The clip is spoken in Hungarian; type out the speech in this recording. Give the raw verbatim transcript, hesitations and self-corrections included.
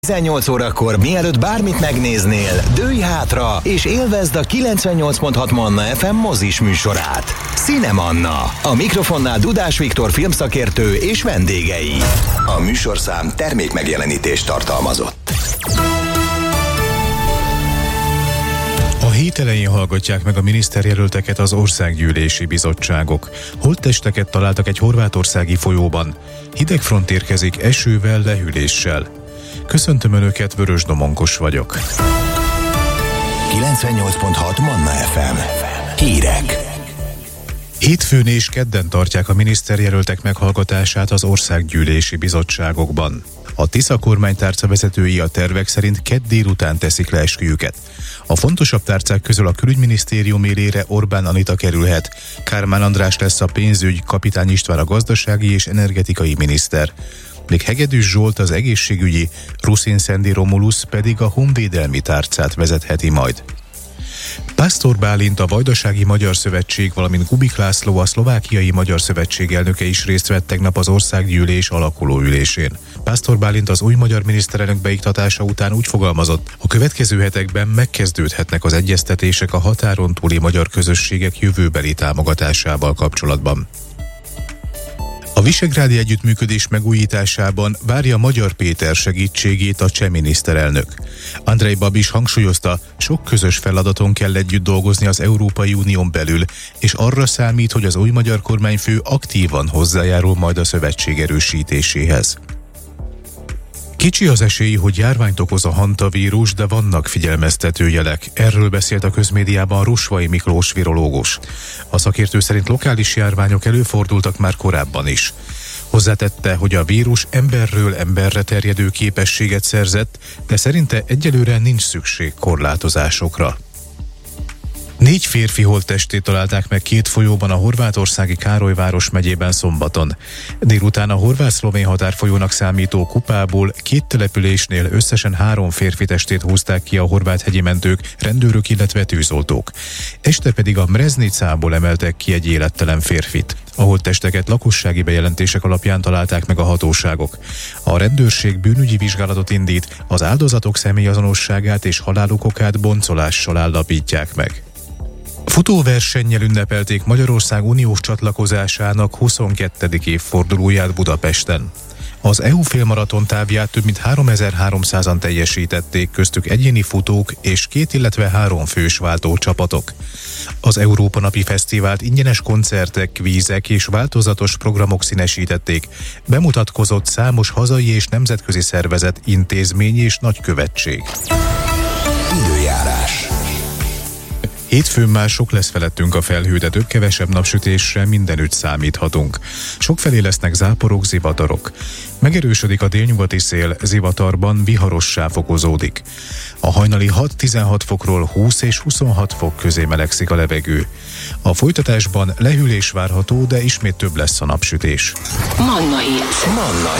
tizennyolc órakor, mielőtt bármit megnéznél, dőlj hátra és élvezd a kilencvennyolc pont hat Manna ef em mozis műsorát. Cinemanna. A mikrofonnál Dudás Viktor filmszakértő és vendégei. A műsorszám termékmegjelenítést tartalmazott. A hét elején hallgatják meg a miniszterjelölteket az országgyűlési bizottságok. Holttesteket találtak egy horvátországi folyóban. Hidegfront érkezik esővel, lehűléssel. Köszöntöm Önöket, Vörös Domonkos vagyok. kilencvennyolc pont hat Manna ef em. Hírek. Hétfőn és kedden tartják a miniszterjelöltek meghallgatását az országgyűlési bizottságokban. A Tisza kormánytárca vezetői a tervek szerint kedd délután teszik le esküjüket. A fontosabb tárcák közül a külügyminisztérium élére Orbán Anita kerülhet, Kármán András lesz a pénzügy, Kapitány István a gazdasági és energetikai miniszter. Még Hegedűs Zsolt az egészségügyi, Ruszin Szendi Romulusz pedig a honvédelmi tárcát vezetheti majd. Pásztor Bálint, a Vajdasági Magyar Szövetség, valamint Kubik László, a Szlovákiai Magyar Szövetség elnöke is részt vett tegnap az országgyűlés alakuló ülésén. Pásztor Bálint az új magyar miniszterelnök beiktatása után úgy fogalmazott, a következő hetekben megkezdődhetnek az egyeztetések a határon túli magyar közösségek jövőbeli támogatásával kapcsolatban. A visegrádi együttműködés megújításában várja Magyar Péter segítségét a cseh miniszterelnök. Andrej Babis hangsúlyozta, sok közös feladaton kell együtt dolgozni az Európai Unión belül, és arra számít, hogy az új magyar kormányfő aktívan hozzájárul majd a szövetség erősítéséhez. Kicsi az esély, hogy járványt okoz a hantavírus, de vannak figyelmeztető jelek. Erről beszélt a közmédiában Rusvai Miklós virológus. A szakértő szerint lokális járványok előfordultak már korábban is. Hozzátette, hogy a vírus emberről emberre terjedő képességet szerzett, de szerinte egyelőre nincs szükség korlátozásokra. Négy férfi holttestét találták meg két folyóban a horvátországi Károlyváros megyében szombaton. Délután a horvát-szlovén határfolyónak számító Kupából két településnél összesen három férfi testét húzták ki a horvát-hegyi mentők, rendőrök, illetve tűzoltók. Este pedig a Mreznicából emeltek ki egy élettelen férfit. A holttesteket lakossági bejelentések alapján találták meg a hatóságok. A rendőrség bűnügyi vizsgálatot indít, az áldozatok személyazonosságát és haláluk okát boncolással állapítják meg. Futóversennyel ünnepelték Magyarország uniós csatlakozásának huszonkettedik évfordulóját Budapesten. Az é u félmaraton távját több mint háromezer-háromszázan teljesítették, köztük egyéni futók és két, illetve három fős váltó csapatok. Az Európa Napi Fesztivált ingyenes koncertek, kvízek és változatos programok színesítették. Bemutatkozott számos hazai és nemzetközi szervezet, intézmény és nagykövetség. Időjárás. Hétfőn már sok lesz felettünk a felhő, de több kevesebb napsütésre mindenütt számíthatunk. Sokfelé lesznek záporok, zivatarok. Megerősödik a délnyugati szél, zivatarban viharossá fokozódik. A hajnali hat-tizenhat fokról húsz és huszonhat fok közé melegszik a levegő. A folytatásban lehűlés várható, de ismét több lesz a napsütés. Manna Hit. Manna